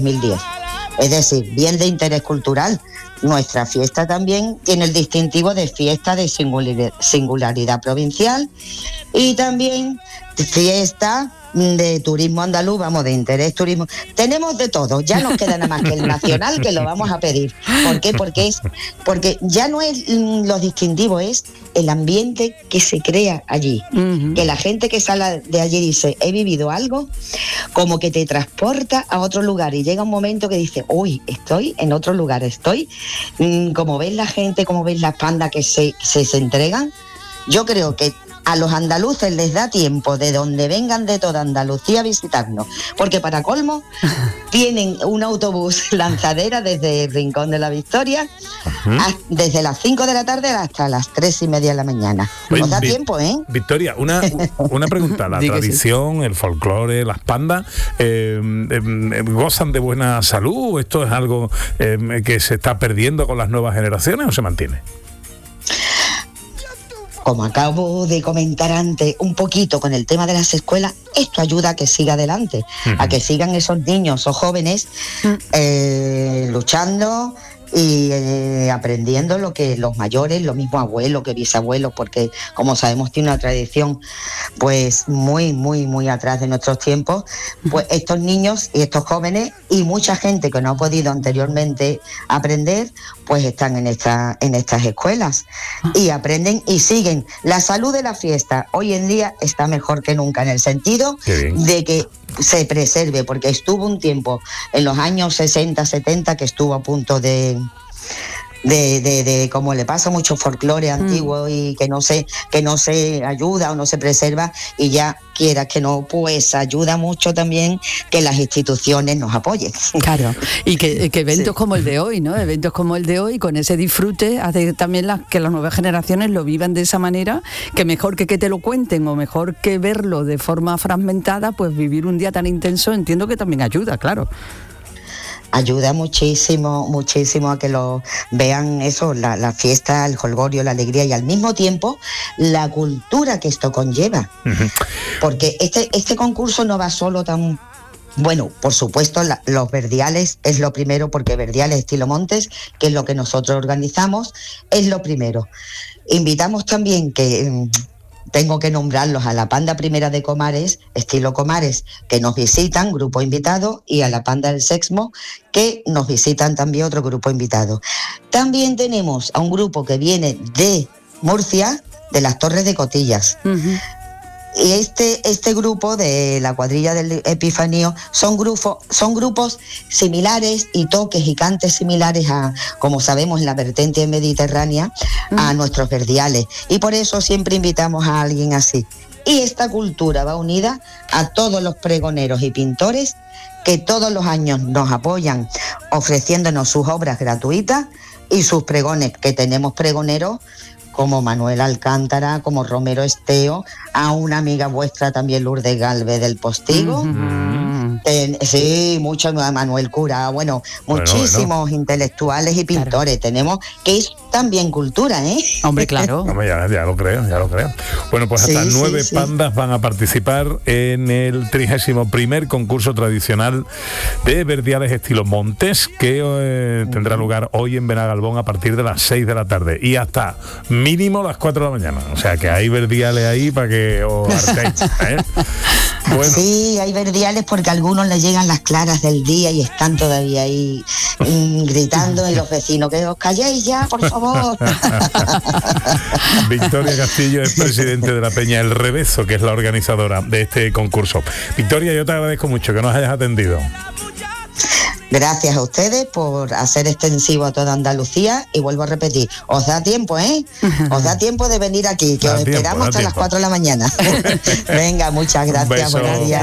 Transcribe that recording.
2010. Es decir, bien de interés cultural. Nuestra fiesta también tiene el distintivo de fiesta de singularidad provincial y también fiesta de turismo andaluz, vamos, de interés turismo. Tenemos de todo, ya nos queda nada más que el nacional, que lo vamos a pedir. ¿Por qué? Porque ya no es lo distintivo, es el ambiente que se crea allí. Que la gente que sale de allí dice, he vivido algo, como que te transporta a otro lugar y llega un momento que dice, uy, estoy en otro lugar, como ves la gente, como ves las pandas que se entregan. Yo creo que a los andaluces les da tiempo de donde vengan de toda Andalucía a visitarnos, porque para colmo tienen un autobús lanzadera desde el Rincón de la Victoria desde las 5 de la tarde hasta las 3:30 de la mañana. Nos da tiempo, ¿eh? Victoria, una pregunta. La tradición, el folclore, las pandas, ¿gozan de buena salud? ¿Esto es algo que se está perdiendo con las nuevas generaciones o se mantiene? Como acabo de comentar antes, un poquito con el tema de las escuelas, esto ayuda a que siga adelante, a que sigan esos niños o jóvenes luchando y aprendiendo lo que los mayores, los mismos abuelos que bisabuelos, porque como sabemos tiene una tradición pues muy, muy, muy atrás de nuestros tiempos, pues estos niños y estos jóvenes y mucha gente que no ha podido anteriormente aprender, pues están en estas escuelas y aprenden y siguen. La salud de la fiesta hoy en día está mejor que nunca, en el sentido de que se preserve, porque estuvo un tiempo en los años 60, 70 que estuvo a punto de como le pasa mucho folclore antiguo y que no se ayuda o no se preserva, y ya quiera que no, pues ayuda mucho también que las instituciones nos apoyen. Claro, y que eventos como el de hoy, ¿no? Eventos como el de hoy, con ese disfrute, hace también que las nuevas generaciones lo vivan de esa manera, que mejor que te lo cuenten o mejor que verlo de forma fragmentada, pues vivir un día tan intenso, entiendo que también ayuda, claro. Ayuda muchísimo, muchísimo a que lo vean eso, la fiesta, el jolgorio, la alegría y al mismo tiempo la cultura que esto conlleva. Porque este concurso no va solo tan... Bueno, por supuesto, los verdiales es lo primero, porque Verdiales Estilo Montes, que es lo que nosotros organizamos, es lo primero. Invitamos también que... tengo que nombrarlos a la Panda Primera de Comares, Estilo Comares, que nos visitan, grupo invitado, y a la Panda del Sexmo, que nos visitan también otro grupo invitado. También tenemos a un grupo que viene de Murcia, de las Torres de Cotillas. Y este grupo de la cuadrilla del Epifanio son grupos similares y toques y cantes similares a, como sabemos, en la vertiente mediterránea, a nuestros verdiales. Y por eso siempre invitamos a alguien así. Y esta cultura va unida a todos los pregoneros y pintores que todos los años nos apoyan ofreciéndonos sus obras gratuitas y sus pregones, que tenemos pregoneros como Manuel Alcántara, como Romero Esteo, a una amiga vuestra también, Lourdes Galvez del Postigo. Sí, mucho, Manuel Cura, bueno, muchísimos intelectuales y pintores. Claro. Tenemos que es también cultura, ¿eh? Hombre, claro. Hombre, ya lo creo. Bueno, pues hasta 9 pandas van a participar en el 31º concurso tradicional de Verdiales Estilo Montes, que tendrá lugar hoy en Benagalbón a partir de las 6 de la tarde y hasta mínimo las 4 de la mañana. O sea que hay verdiales ahí para que os hartéis, ¿eh? Bueno. Sí, hay verdiales porque a algunos les llegan las claras del día y están todavía ahí gritando, y los vecinos, que os calléis ya, por favor. Victoria Castillo es presidente de la Peña El Revezo, que es la organizadora de este concurso. Victoria, yo te agradezco mucho que nos hayas atendido. Gracias a ustedes por hacer extensivo a toda Andalucía, y vuelvo a repetir, os da tiempo, os da tiempo de venir aquí, que os esperamos hasta las 4 de la mañana. Venga, muchas gracias, buenos días.